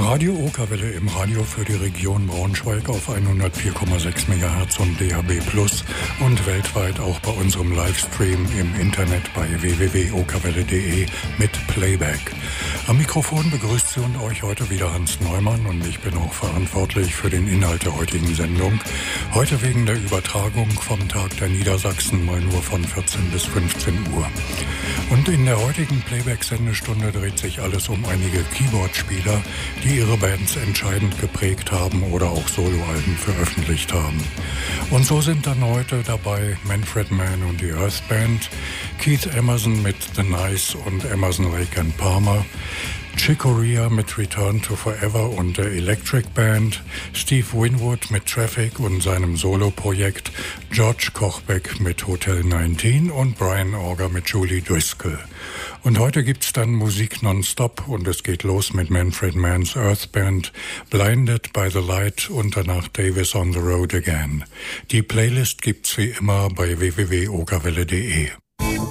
Radio Okerwelle im Radio für die Region Braunschweig auf 104,6 MHz und DAB+ und weltweit auch bei unserem Livestream im Internet bei www.okerwelle.de mit Playback. Am Mikrofon begrüßt Sie und euch heute wieder Hans Neumann und ich bin auch verantwortlich für den Inhalt der heutigen Sendung. Heute wegen der Übertragung vom Tag der Niedersachsen mal nur von 14 bis 15 Uhr. Und in der heutigen Playback-Sendestunde dreht sich alles um einige Keyboard-Spieler, die ihre Bands entscheidend geprägt haben oder auch Soloalben veröffentlicht haben. Und so sind dann heute dabei Manfred Mann und die Earth Band, Keith Emerson mit The Nice und Emerson, Lake and Palmer, Chick Corea mit Return to Forever und der Electric Band, Steve Winwood mit Traffic und seinem Soloprojekt, George Kochbeck mit Hotel 19 und Brian Auger mit Julie Driscoll. Und heute gibt's dann Musik nonstop und es geht los mit Manfred Mann's Earth Band, Blinded by the Light und danach Davis on the Road Again. Die Playlist gibt's wie immer bei www.okerwelle.de.